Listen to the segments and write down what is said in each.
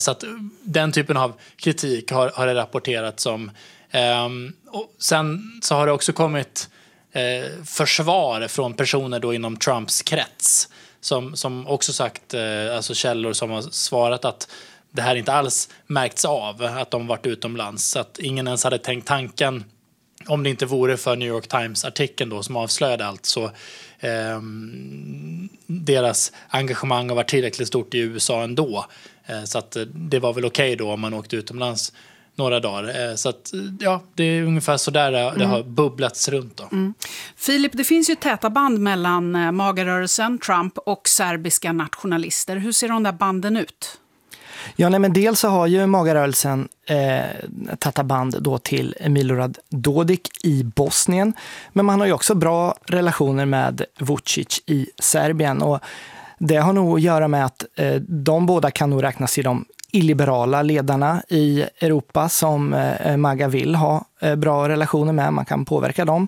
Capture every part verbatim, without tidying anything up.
Så att den typen av kritik har, har det rapporterats om. Um, och sen så har det också kommit eh, försvar från personer då inom Trumps krets som, som också sagt, eh, alltså källor som har svarat att det här inte alls märkts av att de varit utomlands. Så att ingen ens hade tänkt tanken, om det inte vore för New York Times-artikeln då som avslöjade allt, så eh, deras engagemang har varit tillräckligt stort i U S A ändå. Eh, så att det var väl okej då om man åkte utomlands några dagar. Eh, så att ja, det är ungefär så där det, mm. det har bubblats runt då. Mm. Filip, det finns ju täta band mellan eh, MAGA-rörelsen, Trump och serbiska nationalister. Hur ser de där banden ut? Ja, nej, men dels så har ju MAGA-rörelsen eh, täta band då till Milorad Dodik i Bosnien. Men man har ju också bra relationer med Vučić i Serbien. Och det har nog att göra med att eh, de båda kan nog räknas till de illiberala ledarna i Europa som eh, MAGA vill ha eh, bra relationer med. Man kan påverka dem.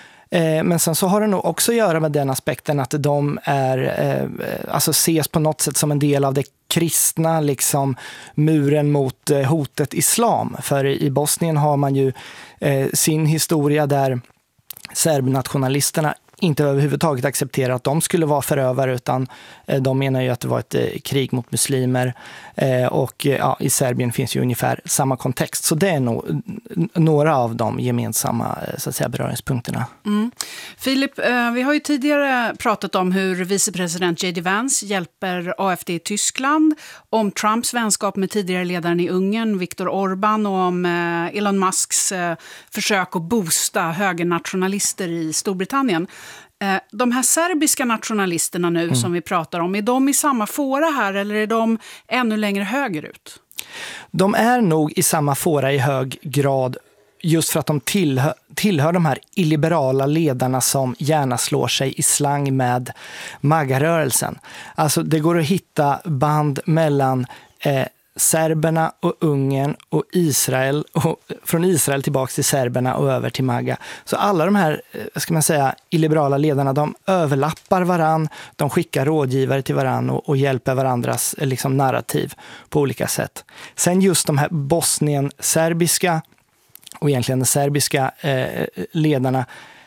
Eh, men sen så har det nog också att göra med den aspekten att de är, eh, alltså ses på något sätt som en del av det kristna, liksom muren mot eh, hotet islam. För i Bosnien har man ju eh, sin historia där serbnationalisterna inte överhuvudtaget accepterar att de skulle vara förövare, utan eh, de menar ju att det var ett eh, krig mot muslimer eh, och eh, ja, i Serbien finns ju ungefär samma kontext. Så det är nog n- några av de gemensamma eh, så att säga, beröringspunkterna. Mm. Filip, eh, vi har ju tidigare pratat om hur vicepresident J D Vance hjälper A F D i Tyskland, om Trumps vänskap med tidigare ledaren i Ungern, Viktor Orbán, och om eh, Elon Musks eh, försök att boosta högernationalister i Storbritannien. De här serbiska nationalisterna nu mm. som vi pratar om, är de i samma fåra här eller är de ännu längre högerut? De är nog i samma fåra i hög grad just för att de tillhör, tillhör de här illiberala ledarna som gärna slår sig i slang med MAGA-rörelsen. Alltså det går att hitta band mellan eh, serberna och Ungern och Israel, och från Israel tillbaka till serberna och över till MAGA. Så alla de här, ska man säga, illiberala ledarna, de överlappar varann, de skickar rådgivare till varann och, och hjälper varandras liksom, narrativ på olika sätt. Sen just de här Bosnien-serbiska och egentligen serbiska eh, ledarna,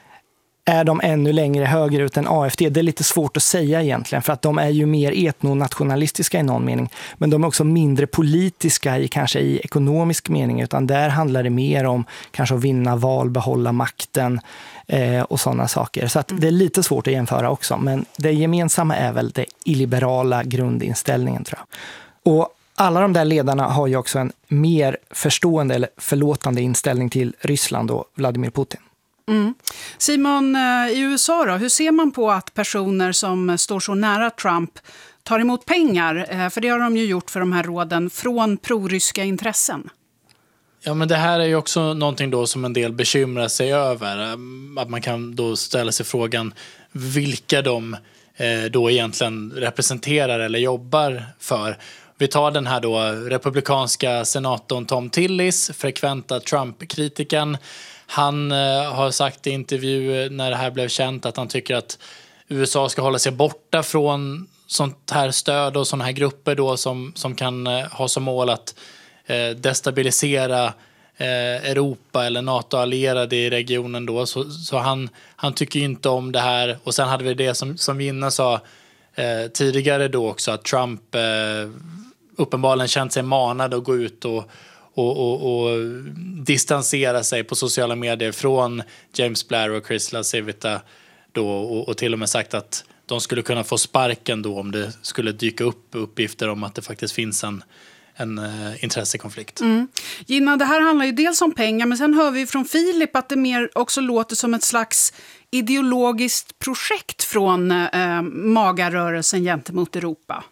är de ännu längre högerut än A F D? Det är lite svårt att säga egentligen, för att de är ju mer etnonationalistiska i någon mening. Men de är också mindre politiska i kanske i ekonomisk mening, utan där handlar det mer om kanske att vinna val, behålla makten eh, och sådana saker. Så att det är lite svårt att jämföra också. Men det gemensamma är väl det illiberala grundinställningen, tror jag. Och alla de där ledarna har ju också en mer förstående eller förlåtande inställning till Ryssland och Vladimir Putin. Mm. Simon, i U S A då, hur ser man på att personer som står så nära Trump tar emot pengar, för det har de ju gjort för de här råden, från proryska intressen? Ja, men det här är ju också någonting då som en del bekymrar sig över. Att man kan då ställa sig frågan vilka de eh, då egentligen representerar eller jobbar för. Vi tar den här då republikanska senatorn Tom Tillis, frekventa Trump-kritiken. Han eh, har sagt i intervju när det här blev känt att han tycker att U S A ska hålla sig borta från sånt här stöd och såna här grupper då som, som kan eh, ha som mål att eh, destabilisera eh, Europa eller NATO-allierade i regionen då. Så, så han, han tycker inte om det här. Och sen hade vi det som, som Vinna sa eh, tidigare då också, att Trump eh, uppenbarligen känt sig manad att gå ut och Och, och, och distansera sig på sociala medier från James Blair och Chris LaCivita då, och, och till och med sagt att de skulle kunna få sparken då om det skulle dyka upp uppgifter om att det faktiskt finns en, en uh, intressekonflikt. Mm. Gina, det här handlar ju dels om pengar, men sen hör vi från Filip att det mer också låter som ett slags ideologiskt projekt från uh, MAGA-rörelsen gentemot Europa.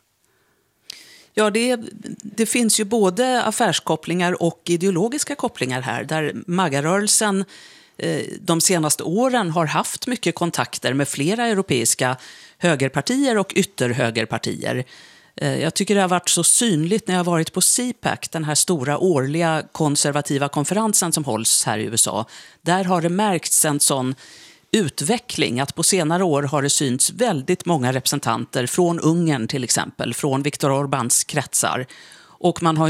Ja, det, det finns ju både affärskopplingar och ideologiska kopplingar här, där MAGA-rörelsen eh, de senaste åren har haft mycket kontakter med flera europeiska högerpartier och ytterhögerpartier. Eh, jag tycker det har varit så synligt när jag har varit på C PAC, den här stora årliga konservativa konferensen som hålls här i U S A. Där har det märkts en sån utveckling, att på senare år har det synts väldigt många representanter från Ungern till exempel, från Viktor Orbáns kretsar. Och man har